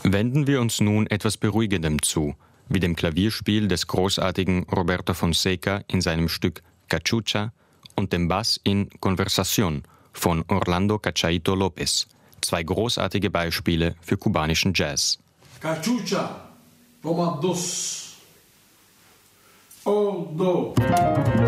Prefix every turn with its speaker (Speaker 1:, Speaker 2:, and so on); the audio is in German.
Speaker 1: Wenden wir uns nun etwas Beruhigendem zu, wie dem Klavierspiel des großartigen Roberto Fonseca in seinem Stück Cachucha und dem Bass in Conversación von Orlando Cachaito López, zwei großartige Beispiele für kubanischen Jazz.
Speaker 2: Cachucha, toma dos. 1, 2.